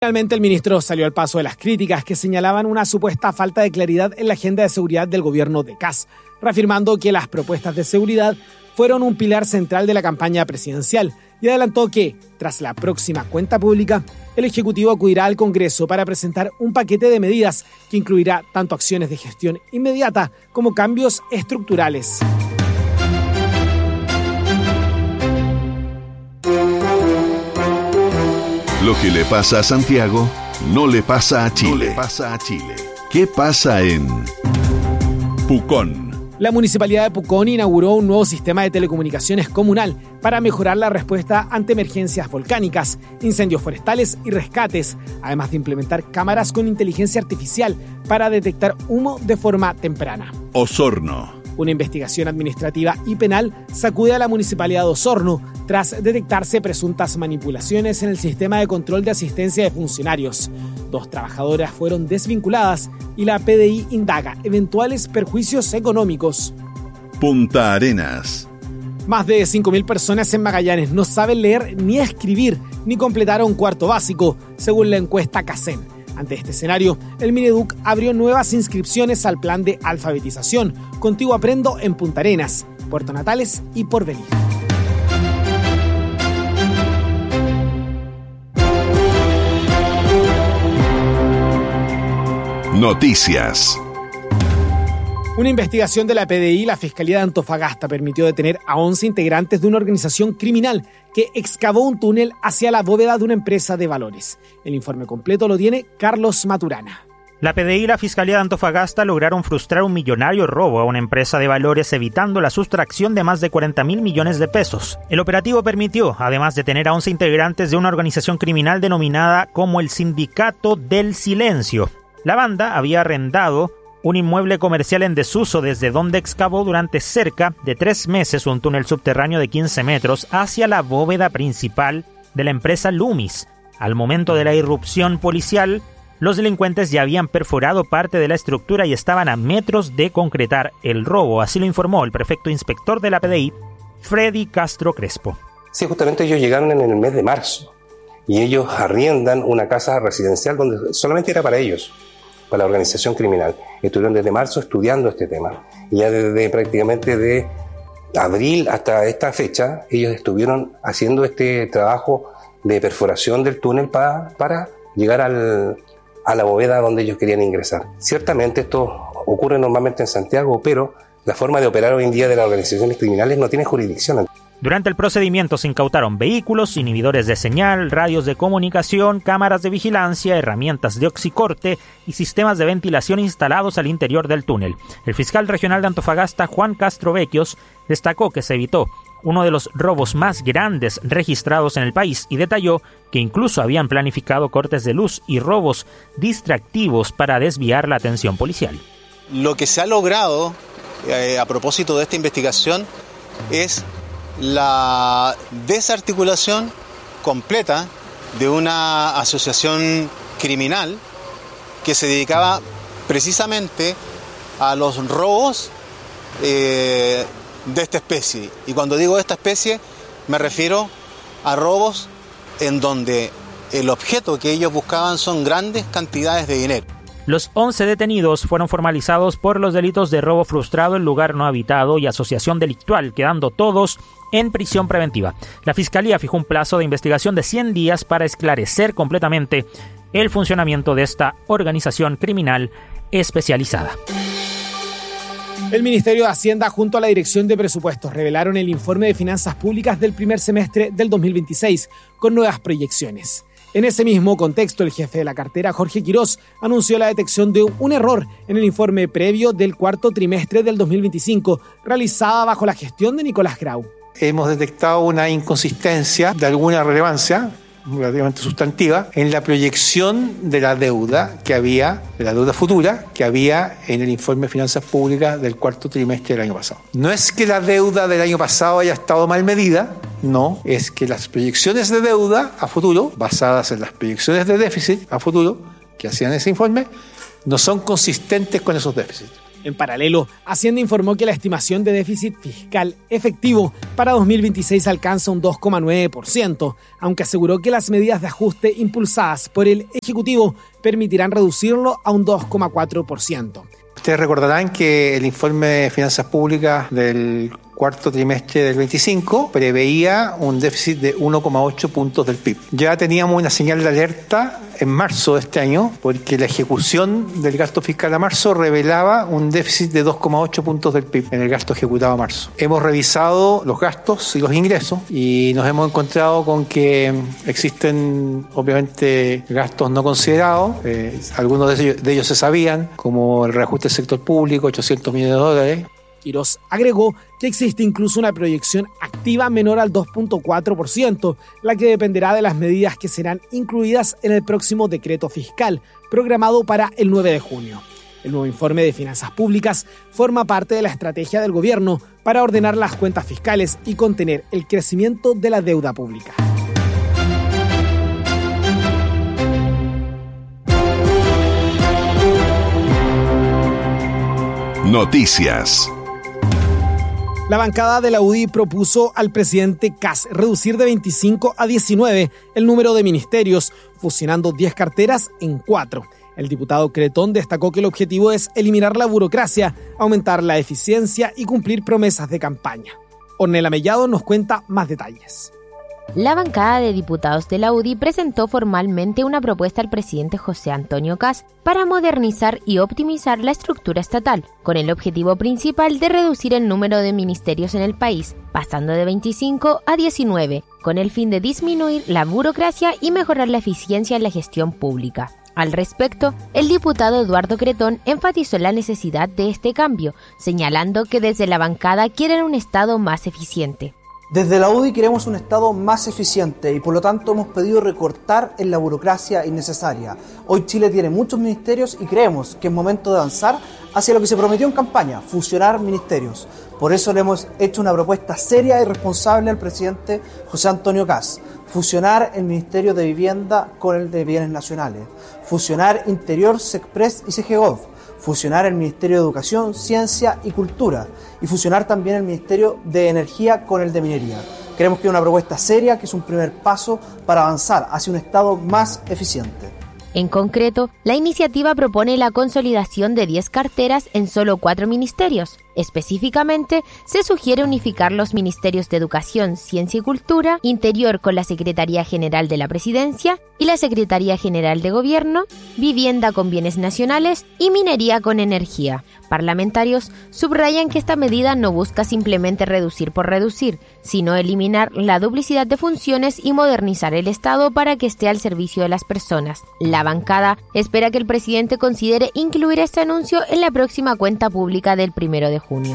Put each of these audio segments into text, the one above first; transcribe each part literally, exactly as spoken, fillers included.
Finalmente, el ministro salió al paso de las críticas que señalaban una supuesta falta de claridad en la agenda de seguridad del gobierno de Kast, reafirmando que las propuestas de seguridad fueron un pilar central de la campaña presidencial y adelantó que, tras la próxima cuenta pública, el Ejecutivo acudirá al Congreso para presentar un paquete de medidas que incluirá tanto acciones de gestión inmediata como cambios estructurales. Lo que le pasa a Santiago no le pasa a Chile. No le pasa a Chile. ¿Qué pasa en Pucón? La Municipalidad de Pucón inauguró un nuevo sistema de telecomunicaciones comunal para mejorar la respuesta ante emergencias volcánicas, incendios forestales y rescates, además de implementar cámaras con inteligencia artificial para detectar humo de forma temprana. Osorno. Una investigación administrativa y penal sacude a la Municipalidad de Osorno tras detectarse presuntas manipulaciones en el sistema de control de asistencia de funcionarios. Dos trabajadoras fueron desvinculadas y la P D I indaga eventuales perjuicios económicos. Punta Arenas. Más de cinco mil personas en Magallanes no saben leer ni escribir ni completar un cuarto básico, según la encuesta CACEN. Ante este escenario, el Mineduc abrió nuevas inscripciones al plan de alfabetización Contigo Aprendo en Punta Arenas, Puerto Natales y Porvenir. Noticias. Una investigación de la P D I y la Fiscalía de Antofagasta permitió detener a once integrantes de una organización criminal que excavó un túnel hacia la bóveda de una empresa de valores. El informe completo lo tiene Carlos Maturana. La P D I y la Fiscalía de Antofagasta lograron frustrar un millonario robo a una empresa de valores, evitando la sustracción de más de cuarenta mil millones de pesos. El operativo permitió, además, detener a once integrantes de una organización criminal denominada como el Sindicato del Silencio. La banda había arrendado un inmueble comercial en desuso desde donde excavó durante cerca de tres meses un túnel subterráneo de quince metros hacia la bóveda principal de la empresa Loomis. Al momento de la irrupción policial, los delincuentes ya habían perforado parte de la estructura y estaban a metros de concretar el robo, así lo informó el prefecto inspector de la P D I, Freddy Castro Crespo. Sí, justamente ellos llegaron en el mes de marzo y ellos arriendan una casa residencial donde solamente era para ellos, para la organización criminal. Estuvieron desde marzo estudiando este tema y ya desde prácticamente de abril hasta esta fecha ellos estuvieron haciendo este trabajo de perforación del túnel para, para llegar al, a la bóveda donde ellos querían ingresar. Ciertamente esto ocurre normalmente en Santiago, pero la forma de operar hoy en día de las organizaciones criminales no tiene jurisdicción. Durante el procedimiento se incautaron vehículos, inhibidores de señal, radios de comunicación, cámaras de vigilancia, herramientas de oxicorte y sistemas de ventilación instalados al interior del túnel. El fiscal regional de Antofagasta, Juan Castro Vecchios, destacó que se evitó uno de los robos más grandes registrados en el país y detalló que incluso habían planificado cortes de luz y robos distractivos para desviar la atención policial. Lo que se ha logrado eh, a propósito de esta investigación es la desarticulación completa de una asociación criminal que se dedicaba precisamente a los robos eh, de esta especie. Y cuando digo de esta especie me refiero a robos en donde el objeto que ellos buscaban son grandes cantidades de dinero. Los once detenidos fueron formalizados por los delitos de robo frustrado en lugar no habitado y asociación delictual, quedando todos en prisión preventiva. La Fiscalía fijó un plazo de investigación de cien días para esclarecer completamente el funcionamiento de esta organización criminal especializada. El Ministerio de Hacienda junto a la Dirección de Presupuestos revelaron el informe de finanzas públicas del primer semestre del dos mil veintiséis con nuevas proyecciones. En ese mismo contexto, el jefe de la cartera, Jorge Quirós, anunció la detección de un error en el informe previo del cuarto trimestre del dos mil veinticinco, realizada bajo la gestión de Nicolás Grau. Hemos detectado una inconsistencia de alguna relevancia, relativamente sustantiva, en la proyección de la deuda que había, de la deuda futura, que había en el informe de finanzas públicas del cuarto trimestre del año pasado. No es que la deuda del año pasado haya estado mal medida, no, es que las proyecciones de deuda a futuro, basadas en las proyecciones de déficit a futuro que hacían ese informe, no son consistentes con esos déficits. En paralelo, Hacienda informó que la estimación de déficit fiscal efectivo para dos mil veintiséis alcanza un dos coma nueve por ciento, aunque aseguró que las medidas de ajuste impulsadas por el Ejecutivo permitirán reducirlo a un dos coma cuatro por ciento. Ustedes recordarán que el informe de finanzas públicas del cuarto trimestre del veinticinco preveía un déficit de uno coma ocho puntos del P I B. Ya teníamos una señal de alerta en marzo de este año, porque la ejecución del gasto fiscal a marzo revelaba un déficit de dos coma ocho puntos del P I B en el gasto ejecutado a marzo. Hemos revisado los gastos y los ingresos y nos hemos encontrado con que existen obviamente gastos no considerados, eh, algunos de ellos, de ellos se sabían, como el reajuste del sector público, ochocientos millones de dólares. Quirós agregó que existe incluso una proyección activa menor al dos punto cuatro por ciento, la que dependerá de las medidas que serán incluidas en el próximo decreto fiscal, programado para el nueve de junio. El nuevo informe de finanzas públicas forma parte de la estrategia del gobierno para ordenar las cuentas fiscales y contener el crecimiento de la deuda pública. Noticias. La bancada de la U D I propuso al presidente Kast reducir de veinticinco a diecinueve el número de ministerios, fusionando diez carteras en cuatro. El diputado Cretón destacó que el objetivo es eliminar la burocracia, aumentar la eficiencia y cumplir promesas de campaña. Ornella Mellado nos cuenta más detalles. La bancada de diputados de la U D I presentó formalmente una propuesta al presidente José Antonio Kast para modernizar y optimizar la estructura estatal, con el objetivo principal de reducir el número de ministerios en el país, pasando de veinticinco a diecinueve, con el fin de disminuir la burocracia y mejorar la eficiencia en la gestión pública. Al respecto, el diputado Eduardo Cretón enfatizó la necesidad de este cambio, señalando que desde la bancada quieren un Estado más eficiente. Desde la U D I queremos un Estado más eficiente y por lo tanto hemos pedido recortar en la burocracia innecesaria. Hoy Chile tiene muchos ministerios y creemos que es momento de avanzar hacia lo que se prometió en campaña, fusionar ministerios. Por eso le hemos hecho una propuesta seria y responsable al presidente José Antonio Kast. Fusionar el Ministerio de Vivienda con el de Bienes Nacionales. Fusionar Interior, SECPRES y SEGEGOV. Fusionar el Ministerio de Educación, Ciencia y Cultura y fusionar también el Ministerio de Energía con el de Minería. Creemos que es una propuesta seria, que es un primer paso para avanzar hacia un Estado más eficiente. En concreto, la iniciativa propone la consolidación de diez carteras en solo cuatro ministerios. Específicamente, se sugiere unificar los ministerios de Educación, Ciencia y Cultura, Interior con la Secretaría General de la Presidencia y la Secretaría General de Gobierno, Vivienda con Bienes Nacionales y Minería con Energía. Parlamentarios subrayan que esta medida no busca simplemente reducir por reducir, sino eliminar la duplicidad de funciones y modernizar el Estado para que esté al servicio de las personas. La bancada espera que el presidente considere incluir este anuncio en la próxima cuenta pública del primero de junio.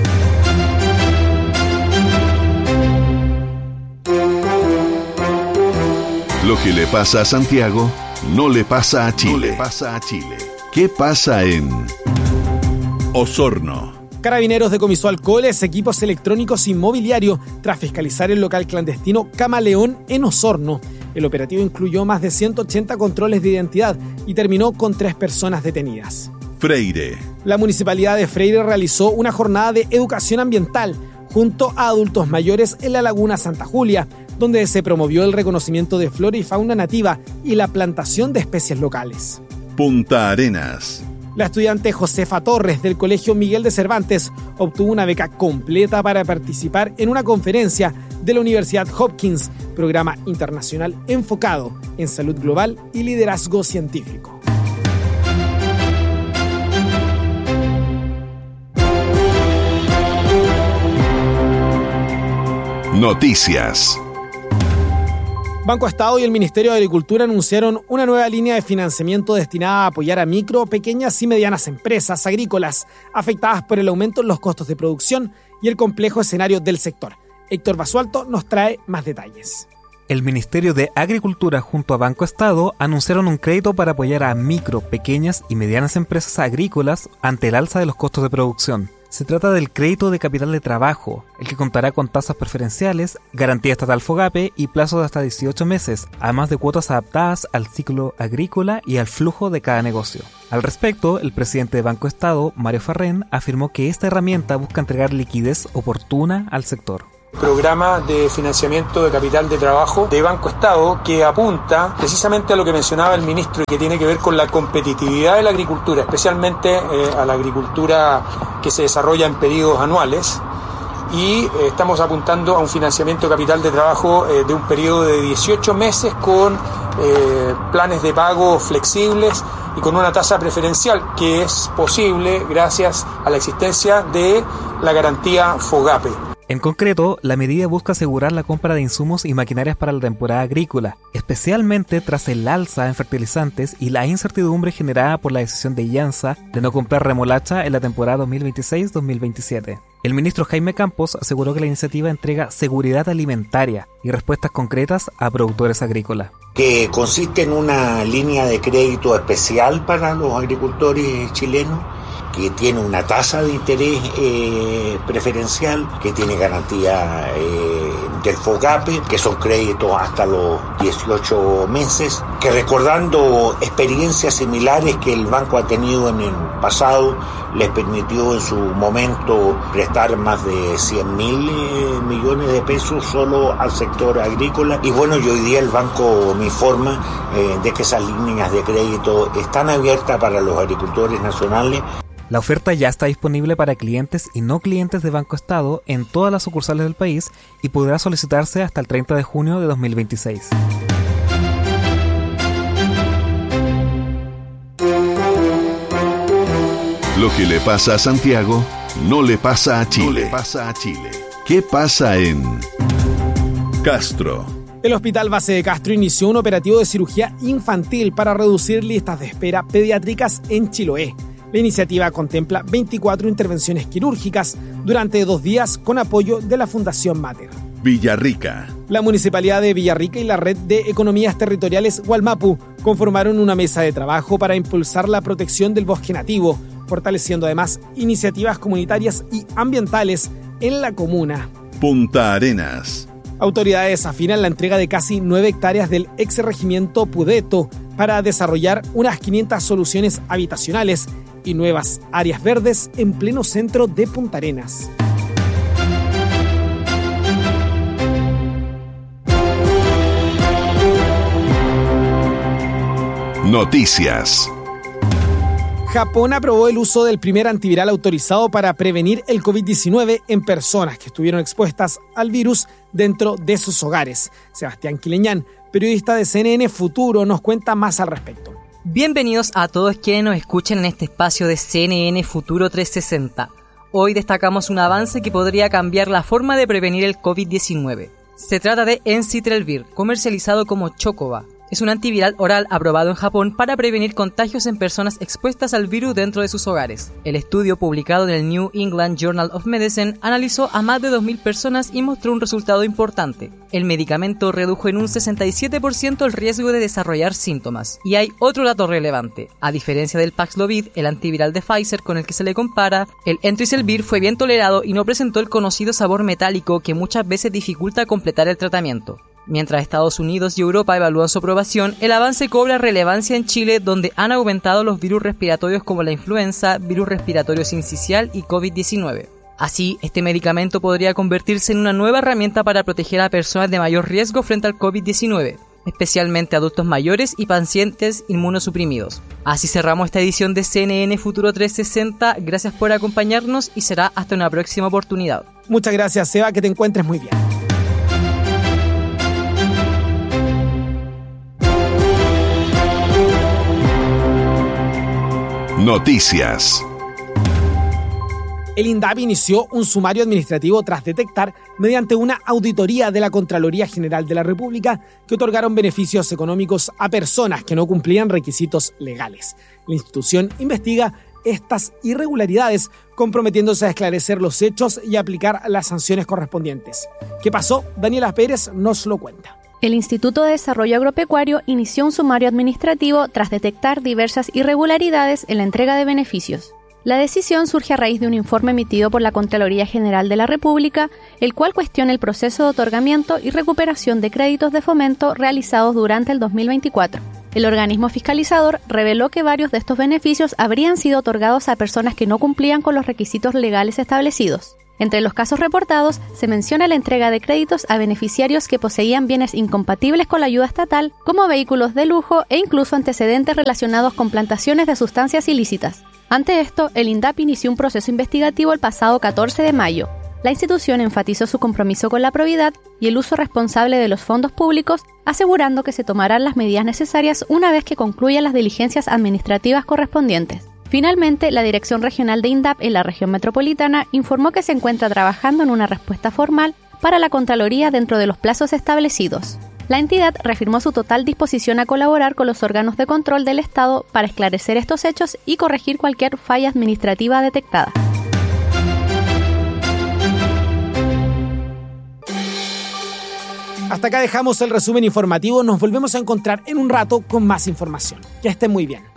Lo que le pasa a Santiago no le pasa a Chile. No le pasa a Chile. ¿Qué pasa en Osorno? Carabineros decomisó alcoholes, equipos electrónicos y mobiliario tras fiscalizar el local clandestino Camaleón en Osorno. El operativo incluyó más de ciento ochenta controles de identidad y terminó con tres personas detenidas. Freire. La Municipalidad de Freire realizó una jornada de educación ambiental junto a adultos mayores en la Laguna Santa Julia, donde se promovió el reconocimiento de flora y fauna nativa y la plantación de especies locales. Punta Arenas. La estudiante Josefa Torres del Colegio Miguel de Cervantes obtuvo una beca completa para participar en una conferencia de la Universidad Hopkins, programa internacional enfocado en salud global y liderazgo científico. Noticias. Banco Estado y el Ministerio de Agricultura anunciaron una nueva línea de financiamiento destinada a apoyar a micro, pequeñas y medianas empresas agrícolas afectadas por el aumento en los costos de producción y el complejo escenario del sector. Héctor Basualto nos trae más detalles. El Ministerio de Agricultura junto a Banco Estado anunciaron un crédito para apoyar a micro, pequeñas y medianas empresas agrícolas ante el alza de los costos de producción. Se trata del crédito de capital de trabajo, el que contará con tasas preferenciales, garantía estatal FOGAPE y plazos de hasta dieciocho meses, además de cuotas adaptadas al ciclo agrícola y al flujo de cada negocio. Al respecto, el presidente de Banco Estado, Mario Farrén, afirmó que esta herramienta busca entregar liquidez oportuna al sector. Programa de financiamiento de capital de trabajo de Banco Estado que apunta precisamente a lo que mencionaba el ministro y que tiene que ver con la competitividad de la agricultura, especialmente eh, a la agricultura que se desarrolla en periodos anuales, y eh, estamos apuntando a un financiamiento de capital de trabajo eh, de un periodo de dieciocho meses con eh, planes de pago flexibles y con una tasa preferencial que es posible gracias a la existencia de la garantía FOGAPE. En concreto, la medida busca asegurar la compra de insumos y maquinarias para la temporada agrícola, especialmente tras el alza en fertilizantes y la incertidumbre generada por la decisión de IANSA de no comprar remolacha en la temporada dos mil veintiséis dos mil veintisiete. El ministro Jaime Campos aseguró que la iniciativa entrega seguridad alimentaria y respuestas concretas a productores agrícolas. Que consiste en una línea de crédito especial para los agricultores chilenos, que tiene una tasa de interés eh, preferencial, que tiene garantía eh, del FOGAPE, que son créditos hasta los dieciocho meses, que recordando experiencias similares que el banco ha tenido en el pasado, les permitió en su momento prestar más de cien mil eh, millones de pesos solo al sector agrícola. Y bueno, y hoy día el banco me informa eh, de que esas líneas de crédito están abiertas para los agricultores nacionales. La oferta ya está disponible para clientes y no clientes de Banco Estado en todas las sucursales del país y podrá solicitarse hasta el treinta de junio de dos mil veintiséis. Lo que le pasa a Santiago no le pasa a Chile. No le pasa a Chile. ¿Qué pasa en Castro? El Hospital Base de Castro inició un operativo de cirugía infantil para reducir listas de espera pediátricas en Chiloé. La iniciativa contempla veinticuatro intervenciones quirúrgicas durante dos días con apoyo de la Fundación Mater. Villarrica. La Municipalidad de Villarrica y la Red de Economías Territoriales Gualmapu conformaron una mesa de trabajo para impulsar la protección del bosque nativo, fortaleciendo además iniciativas comunitarias y ambientales en la comuna. Punta Arenas. Autoridades afinan la entrega de casi nueve hectáreas del ex regimiento Pudeto para desarrollar unas quinientas soluciones habitacionales y nuevas áreas verdes en pleno centro de Punta Arenas. Noticias. Japón aprobó el uso del primer antiviral autorizado para prevenir el covid diecinueve en personas que estuvieron expuestas al virus dentro de sus hogares. Sebastián Quileñán, periodista de C N N Futuro, nos cuenta más al respecto. Bienvenidos a todos quienes nos escuchan en este espacio de C N N Futuro trescientos sesenta. Hoy destacamos un avance que podría cambiar la forma de prevenir el covid diecinueve. Se trata de Encitrelvir, comercializado como Chocoba. Es un antiviral oral aprobado en Japón para prevenir contagios en personas expuestas al virus dentro de sus hogares. El estudio publicado en el New England Journal of Medicine analizó a más de dos mil personas y mostró un resultado importante. El medicamento redujo en un sesenta y siete por ciento el riesgo de desarrollar síntomas. Y hay otro dato relevante. A diferencia del Paxlovid, el antiviral de Pfizer con el que se le compara, el Entrisellvir fue bien tolerado y no presentó el conocido sabor metálico que muchas veces dificulta completar el tratamiento. Mientras Estados Unidos y Europa evalúan su aprobación, el avance cobra relevancia en Chile, donde han aumentado los virus respiratorios como la influenza, virus respiratorio sincicial y covid diecinueve. Así, este medicamento podría convertirse en una nueva herramienta para proteger a personas de mayor riesgo frente al covid diecinueve, especialmente adultos mayores y pacientes inmunosuprimidos. Así cerramos esta edición de C N N Futuro trescientos sesenta. Gracias por acompañarnos y será hasta una próxima oportunidad. Muchas gracias, Seba, que te encuentres muy bien. Noticias. El INDAP inició un sumario administrativo tras detectar, mediante una auditoría de la Contraloría General de la República, que otorgaron beneficios económicos a personas que no cumplían requisitos legales. La institución investiga estas irregularidades, comprometiéndose a esclarecer los hechos y aplicar las sanciones correspondientes. ¿Qué pasó? Daniela Pérez nos lo cuenta. El Instituto de Desarrollo Agropecuario inició un sumario administrativo tras detectar diversas irregularidades en la entrega de beneficios. La decisión surge a raíz de un informe emitido por la Contraloría General de la República, el cual cuestiona el proceso de otorgamiento y recuperación de créditos de fomento realizados durante el dos mil veinticuatro. El organismo fiscalizador reveló que varios de estos beneficios habrían sido otorgados a personas que no cumplían con los requisitos legales establecidos. Entre los casos reportados se menciona la entrega de créditos a beneficiarios que poseían bienes incompatibles con la ayuda estatal, como vehículos de lujo e incluso antecedentes relacionados con plantaciones de sustancias ilícitas. Ante esto, el INDAP inició un proceso investigativo el pasado catorce de mayo. La institución enfatizó su compromiso con la probidad y el uso responsable de los fondos públicos, asegurando que se tomarán las medidas necesarias una vez que concluyan las diligencias administrativas correspondientes. Finalmente, la Dirección Regional de INDAP en la región metropolitana informó que se encuentra trabajando en una respuesta formal para la Contraloría dentro de los plazos establecidos. La entidad reafirmó su total disposición a colaborar con los órganos de control del Estado para esclarecer estos hechos y corregir cualquier falla administrativa detectada. Hasta acá dejamos el resumen informativo. Nos volvemos a encontrar en un rato con más información. Que estén muy bien.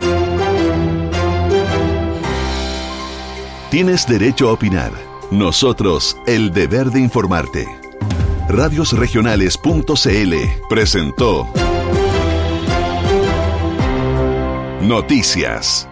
Tienes derecho a opinar. Nosotros, el deber de informarte. radios regionales punto c l presentó Noticias.